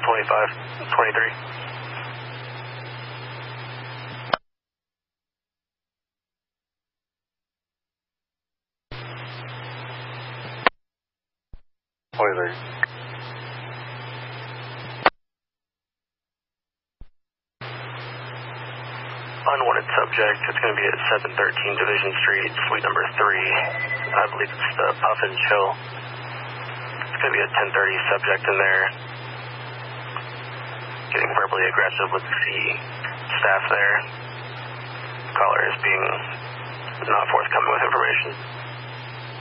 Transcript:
2523. Unwanted subject, it's going to be at 713 Division Street, suite number 3. I believe it's the Puff and Chill. It's going to be a 1030 subject in there. Getting verbally aggressive with the staff there. Caller is being not forthcoming with information.